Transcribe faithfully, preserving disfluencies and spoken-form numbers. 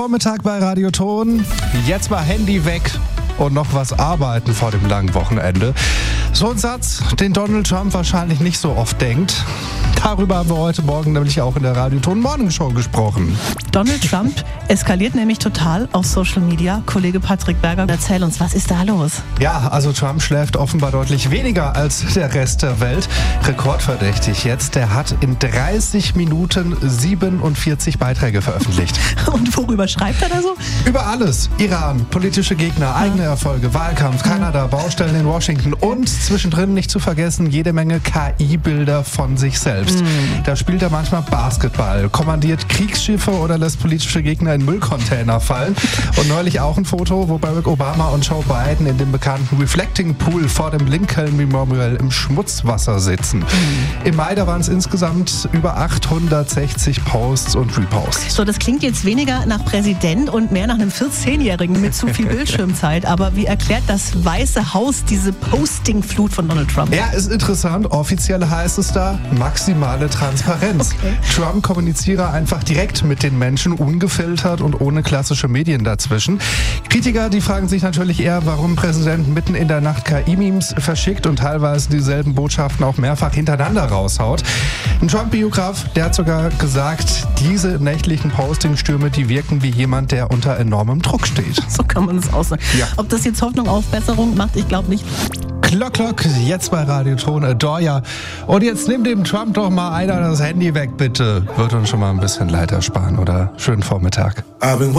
Vormittag bei Radioton. Jetzt mal Handy weg und noch was arbeiten vor dem langen Wochenende. So ein Satz, den Donald Trump wahrscheinlich nicht so oft denkt. Darüber haben wir heute Morgen nämlich auch in der Radioton Morning Show gesprochen. Donald Trump eskaliert nämlich total auf Social Media. Kollege Patrick Berger, erzähl uns, was ist da los? Ja, also Trump schläft offenbar deutlich weniger als der Rest der Welt. Rekordverdächtig jetzt, der hat in dreißig Minuten siebenundvierzig Beiträge veröffentlicht. Und worüber schreibt er da so? Über alles. Iran, politische Gegner, eigene Erfolge, Wahlkampf, Kanada, Baustellen in Washington und zwischendrin nicht zu vergessen jede Menge K I-Bilder von sich selbst. Da spielt er manchmal Basketball, kommandiert Kriegsschiffe oder lässt politische Gegner in Müllcontainer fallen. Und neulich auch ein Foto, wo Barack Obama und Joe Biden in dem bekannten Reflecting Pool vor dem Lincoln Memorial im Schmutzwasser sitzen. Mhm. Im Mai, da waren es insgesamt über achthundertsechzig Posts und Reposts. So, das klingt jetzt weniger nach Präsident und mehr nach einem vierzehnjährigen mit zu viel Bildschirmzeit. Aber wie erklärt das Weiße Haus diese Posting-Flut von Donald Trump? Ja, ist interessant. Offiziell heißt es da maximale Transparenz. Okay. Trump kommuniziere einfach direkt mit den Menschen, ungefiltert und ohne klassische Medien dazwischen. Kritiker, die fragen sich natürlich eher, warum Präsident mitten in der Nacht K I-Memes verschickt und teilweise dieselben Botschaften auch mehrfach hintereinander raushaut. Ein Trump-Biograf, der hat sogar gesagt, diese nächtlichen Postingstürme, die wirken wie jemand, der unter enormem Druck steht. So kann man es aussagen. Ja. Ob das jetzt Hoffnung auf Besserung macht, ich glaube nicht. Klock, klock, jetzt bei Radioton Adore. Und jetzt nimm dem Trump doch mal einer das Handy weg, bitte. Wird uns schon mal ein bisschen Leid ersparen, oder? Schönen Vormittag.